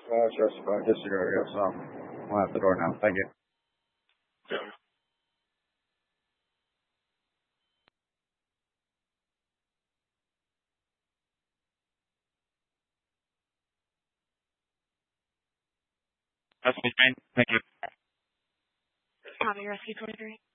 Just your yourself. We'll have the door now. Thank you. That's me, man. Thank you. Tommy Rescue 23.